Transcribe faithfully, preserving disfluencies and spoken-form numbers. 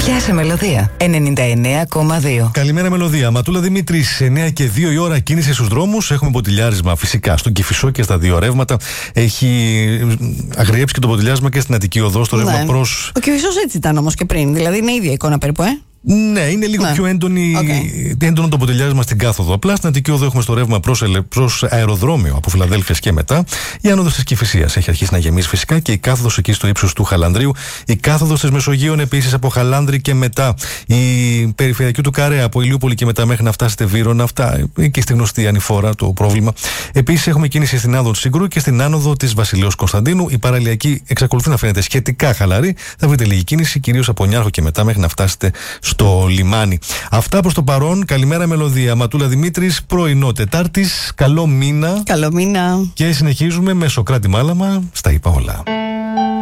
Πιάσε Μελωδία ενενήντα εννέα κόμμα δύο. Καλημέρα Μελωδία. Ματούλα Δημήτρη, εννέα και δύο η ώρα κίνηση στους δρόμους. Έχουμε ποτηλιάρισμα φυσικά στον Κηφισό και στα δύο ρεύματα. Έχει αγριέψει και το ποτηλιάρισμα και στην Αττική Οδό, στο ρεύμα ναι. προς. Ο Κηφισός έτσι ήταν όμως και πριν. Δηλαδή είναι η ίδια εικόνα περίπου, ε. Ναι, είναι λίγο ναι. πιο έντονη, okay. έντονο το ποτηλιάρισμα στην κάθοδο. Απλά στην Αττική Οδό έχουμε στο ρεύμα προς, προς αεροδρόμιο από Φιλαδέλφειας και μετά. Η άνοδος της Κηφισίας έχει αρχίσει να γεμίσει φυσικά και η κάθοδος εκεί στο ύψος του Χαλανδρίου. Η κάθοδος της Μεσογείων επίσης από Χαλάνδρη και μετά. Η περιφερειακή του Καρέα από Ηλιούπολη και μετά μέχρι να φτάσετε Βύρωνα. Αυτά και στη γνωστή ανηφόρα το πρόβλημα. Επίσης έχουμε κίνηση στην άνοδο της Συγκρού και στην άνοδο της Βασιλέως Κωνσταντίνου. Η παραλιακή εξακολουθεί να φαίνεται σχετικά χαλαρή. Θα βρείτε λίγη κίνηση κυρίως από Νιάρχο και μετά μέχρι να φτάσετε στο λιμάνι. Αυτά προς το παρόν. Καλημέρα Μελωδία. Ματούλα Δημήτρης, πρωινό Τετάρτης. Καλό μήνα. Καλό μήνα. Και συνεχίζουμε με Σοκράτη Μάλαμα. Στα είπα όλα.